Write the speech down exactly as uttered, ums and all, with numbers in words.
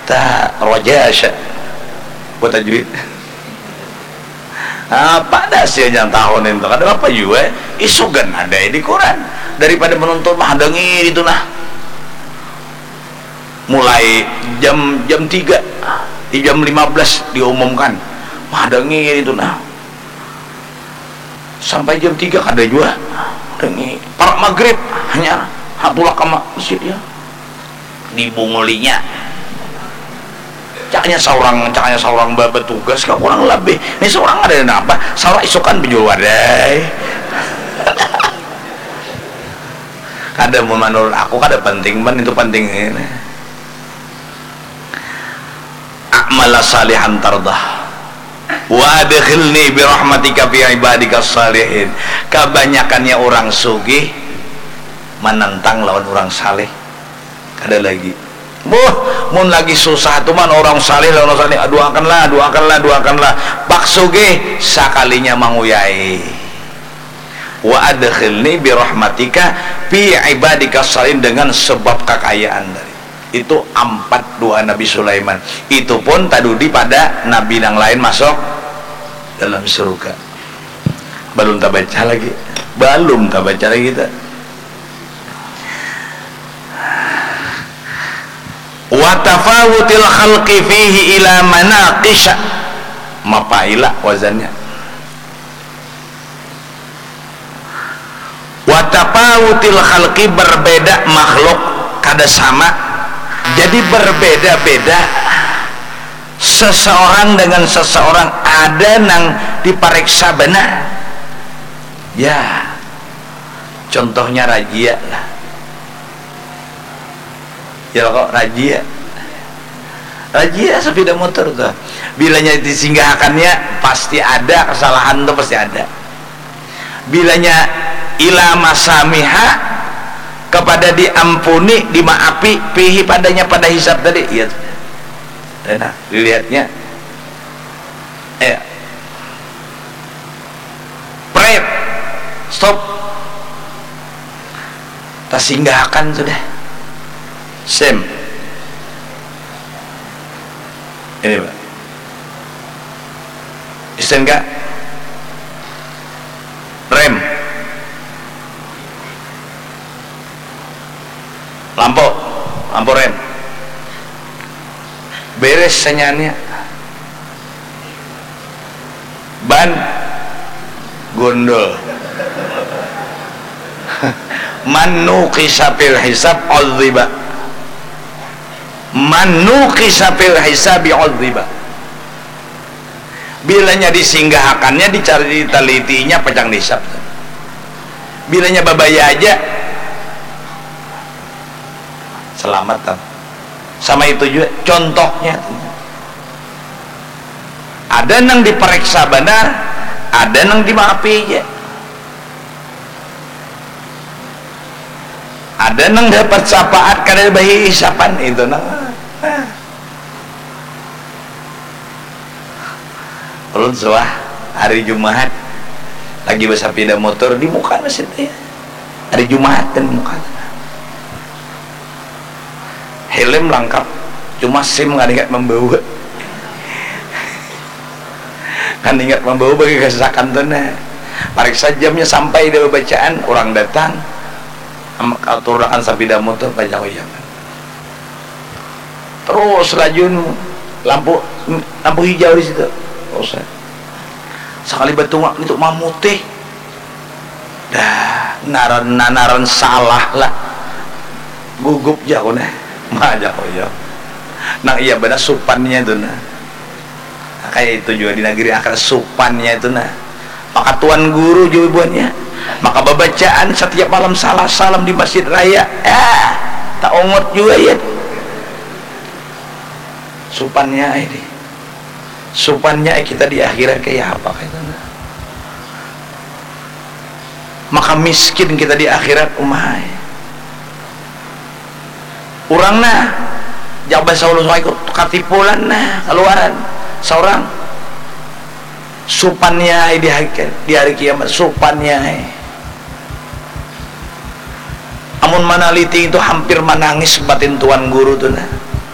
ta rojasya buat tajwid. Apa dah sih yang tahun itu ada apa juga isugan ada di Quran daripada menuntut mah dengi itu nah mulai jam jam tiga di jam lima belas diumumkan mah dengi itu nah sampai jam tiga ada juga dengi para maghrib hanya hatulah kama masjid ya dibungulinya caknya seorang caknya seorang bertugas kau kurang lebih ini seorang ada yang apa salah isukan penjual wadai kada menurut aku kada penting ban itu penting ini a'mala salihan tardah wa adkhilni bi rahmatika fi ibadikas salihin. Kebanyakannya orang sugih menentang lawan orang saleh kada lagi boh mun lagi susah tuh man orang saleh lawan orang saleh doakanlah doakanlah doakanlah pak sugih sakalinya manguyai wa adkhilni bi rahmatika fi ibadikas salihin dengan sebab kekayaan dari itu empat doa Nabi Sulaiman itu pun tadudi pada nabi yang lain masuk dalam surga. Belum tak baca lagi belum tak baca lagi kita wa tafawutil khalqi fihi ila manaqisha mapaila wazannya wa tafawutil khalqi berbeda makhluk kada sama jadi berbeda-beda seseorang dengan seseorang ada nang diperiksa benar ya contohnya rajia lah ya kok rajia rajia sepeda motor tuh bilanya disinggahkannya pasti ada kesalahan tuh pasti ada bilanya ila masamiha kepada diampuni dimaafi pihi padanya pada hisab tadi iya nah dilihatnya eh prep stop tersinggahkan sudah sem ini Pak isten enggak rem lampu lampu rem beres senyanya ban gondol manuqisa fil hisab udziba manuqisa fil hisabi udziba bilanya disinggahkannya dicari telitinya pecang hisab bilanya babaya aja selamat kan sama itu juga contohnya ada nang diperiksa benar ada nang dimaafi aja ada nang dapat syafaat kada bahi hisapan itu nang ulun suah hari Jumat lagi bersepeda motor di muka masjid ya hari Jumat dan muka helm lengkap cuma SIM nggak ingat membawa kan ingat membawa bagi kesesakan tuh nah pariksa jamnya sampai dia bacaan orang datang aturakan sepeda motor baca wayangan terus lajun lampu lampu hijau di situ terus sekali betul itu mamutih dah naran naran salah lah gugup jauh nah majak ya nah iya benar supannya itu nah kayak itu juga di negeri akhirat supannya itu nah maka tuan guru juga buatnya maka bacaan setiap malam salah salam di masjid raya eh tak ongot juga ya supannya ini supannya kita di akhirat kayak apa itu nah maka miskin kita di akhirat umai orang nah jawaban saulus ikut katipulan nah keluaran seorang supannya di hari, di hari kiamat supannya amun manaliti itu hampir menangis batin tuan guru tuh nah